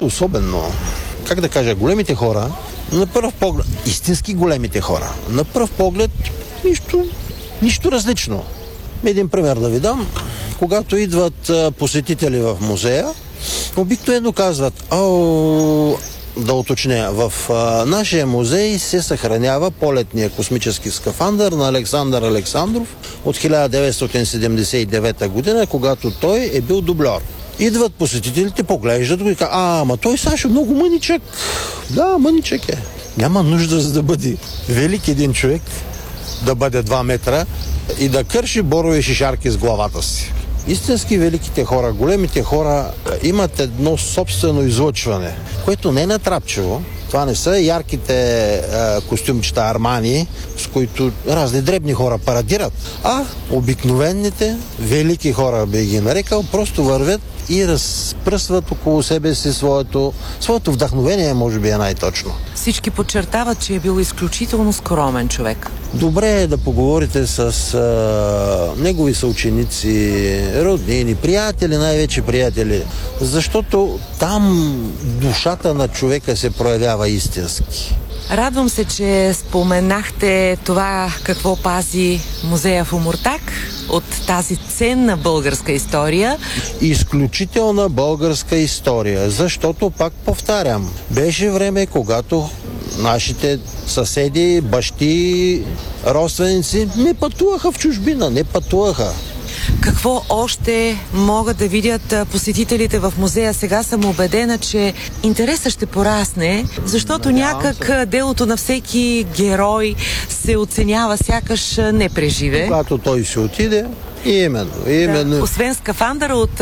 особено, как да кажа, големите хора, на пръв поглед, истински големите хора, на пръв поглед нищо различно. Един пример да ви дам. Когато идват посетители в музея, обикновено казват: да уточня, в нашия музей се съхранява полетния космически скафандър на Александър Александров от 1979 година, когато той е бил дублер. Идват посетителите, поглеждат го и казват: ама той Сашо много мъничък. Да, мъничък е. Няма нужда, за да бъде велик един човек, да бъде 2 метра и да кърши борови шишарки с главата си. Истински великите хора, големите хора имат едно собствено излъчване, което не е натрапчиво. Това не са ярките костюмчета Армани, с които разни дребни хора парадират, а обикновените велики хора, би ги нарекал, просто вървят и разпръсват около себе си своето вдъхновение, може би е най-точно. Всички подчертават, че е бил изключително скромен човек. Добре е да поговорите с негови съученици, роднини, приятели, най-вече приятели, защото там душата на човека се проявява истински. Радвам се, че споменахте това какво пази музея в Омуртаг от тази ценна българска история. Изключителна българска история, защото, пак повтарям, беше време, когато нашите съседи, бащи, родственици не пътуваха в чужбина, не пътуваха. Какво още могат да видят посетителите в музея? Сега съм убедена, че интересът ще порасне, защото някак делото на всеки герой се оценява сякаш не преживе. Когато той си отиде, именно. Да, освен скафандъра от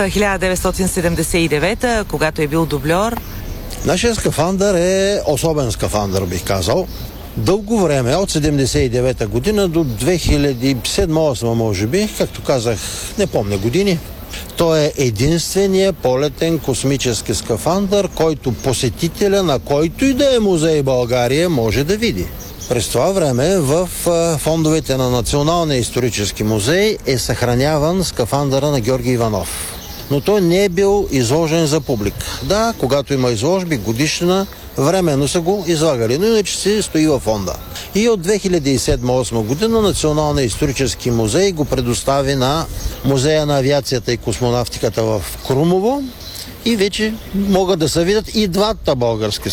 1979, когато е бил дублер. Нашия скафандър е особен скафандър, бих казал. Дълго време, от 79-та година до 2007-2008, може би, както казах, не помня години, той е единственият полетен космически скафандър, който посетителя на който и да е музей България може да види. През това време в фондовете на Националния исторически музей е съхраняван скафандъра на Георги Иванов. Но той не е бил изложен за публика. Да, когато има изложби годишна, временно са го излагали, но иначе си стои във фонда. И от 2007-2008 година Националния исторически музей го предостави на Музея на авиацията и космонавтиката в Крумово и вече могат да се видят и двата български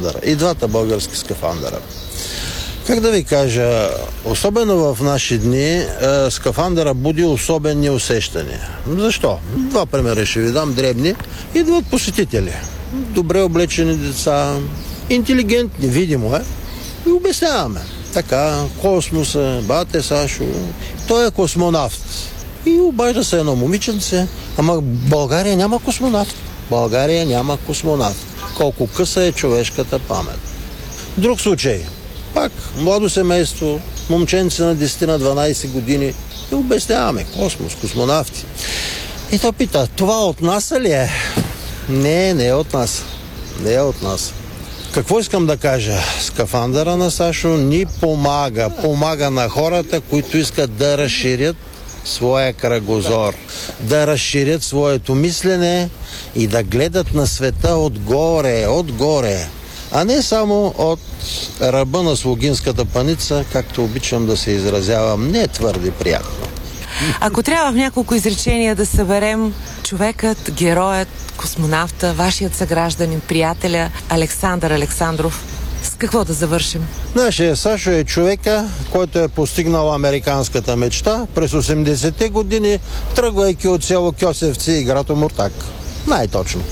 скафандъра. Как да ви кажа, особено в наши дни, скафандъра буди особени усещания. Защо? Два примера ще ви дам, дребни. Идват посетители. Добре облечени деца, интелигентни, видимо е. И обясняваме. Така, космоса, бате Сашо, той е космонавт. И обажда се едно момиченце, ама България няма космонавт. България няма космонавт. Колко къса е човешката памет. Друг случай. Пак, младо семейство, момченце на 10 на 12 години. И обясняваме, космос, космонавти. И той пита, това от нас ли е? Не е от нас. Не е от нас. Какво искам да кажа? Скафандъра на Сашо ни помага. Помага на хората, които искат да разширят своя кръгозор, да разширят своето мислене и да гледат на света отгоре. А не само от ръба на Слугинската паница, както обичам да се изразявам, не е твърде приятно. Ако трябва в няколко изречения да съберем човекът, героят, космонавта, вашият съгражданин, приятеля Александър Александров, с какво да завършим? Нашия Сашо е човека, който е постигнал американската мечта през 80-те години, тръгвайки от село Кьосевци и град Омуртаг. Най-точно.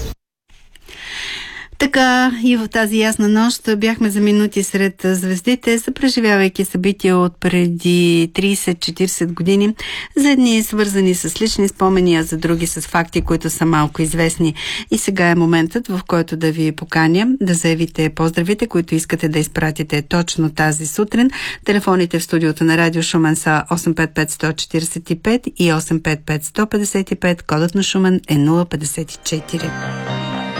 Така и в тази ясна нощ бяхме за минути сред звездите, съпреживявайки събития от преди 30-40 години, за едни свързани с лични спомени, а за други с факти, които са малко известни. И сега е моментът, в който да ви поканя да заявите поздравите, които искате да изпратите точно тази сутрин. Телефоните в студиото на Радио Шумен са 855-145 и 855-155. Кодът на Шумен е 054.